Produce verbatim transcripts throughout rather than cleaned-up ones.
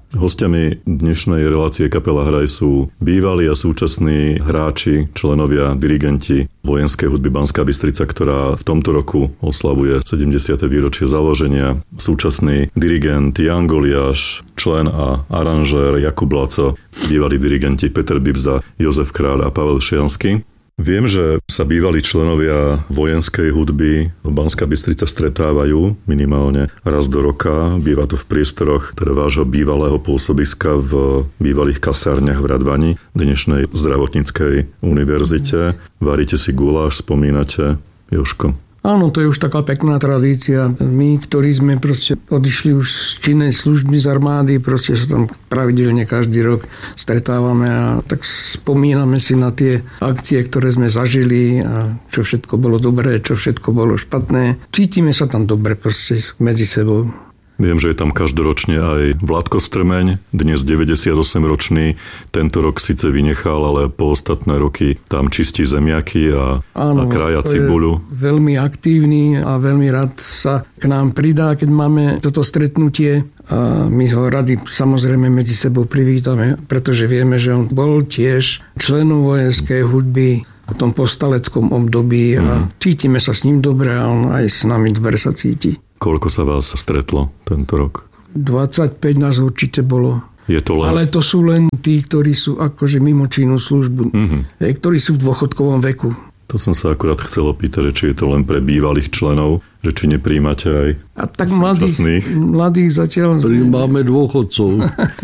Hostiami dnešnej relácie Kapela Hraj sú bývalí a súčasní hráči, členovia, dirigenti Vojenskej hudby Banská Bystrica, ktorá v tomto roku oslavuje sedemdesiate výročie založenia. Súčasný dirigent Jan Goliáš, člen a aranžér Jakub Laco, bývalí dirigenti Peter Bibza, Jozef Kráľ a Pavel Šiansky. Viem, že sa bývalí členovia vojenskej hudby v Banská Bystrica stretávajú minimálne raz do roka. Býva to v priestoroch teda vášho bývalého pôsobiska v bývalých kasárniach v Radvani, dnešnej zdravotníckej univerzite. Varíte si guláš, spomínate, Jožko? Áno, to je už taká pekná tradícia. My, ktorí sme proste odišli už z činnej služby z armády, proste sa tam pravidelne každý rok stretávame a tak spomíname si na tie akcie, ktoré sme zažili a čo všetko bolo dobré, čo všetko bolo špatné. Cítime sa tam dobre proste medzi sebou. Viem, že je tam každoročne aj Vládko Strmeň, dnes deväťdesiatosemročný. Tento rok síce vynechal, ale po ostatné roky tam čistí zemiaky a, a krája cibuľu. Veľmi aktívny a veľmi rád sa k nám pridá, keď máme toto stretnutie. A my ho radi samozrejme medzi sebou privítame, pretože vieme, že on bol tiež členom vojenskej hudby v tom povstaleckom období a mm. cítime sa s ním dobre a on aj s nami dobre sa cíti. Koľko sa vás stretlo tento rok? dvadsaťpäť nás určite bolo. Je to len... Ale to sú len tí, ktorí sú akože mimo činnú službu, mm-hmm. ktorí sú v dôchodkovom veku. To som sa akurát chcel opýtať, či je to len pre bývalých členov, že či nepríjmate aj A tak mladých, mladých zatiaľ... Máme dôchodcov.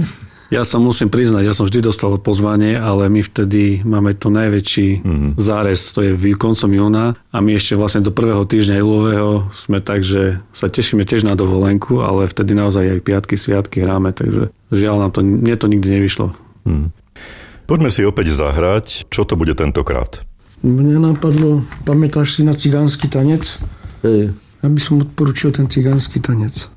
Ja sa musím priznať, ja som vždy dostal pozvanie, ale my vtedy máme to najväčší mm-hmm. zárez, to je koncom júna a my ešte vlastne do prvého týždňa júlového sme tak, že sa tešíme tiež na dovolenku, ale vtedy naozaj aj piatky, sviatky hráme, takže žiaľ nám to, mne to nikdy nevyšlo. Mm. Poďme si opäť zahrať, čo to bude tentokrát. Mne napadlo, pamätáš si na cigánsky tanec? Hej. Ja by som odporučil ten cigánsky tanec.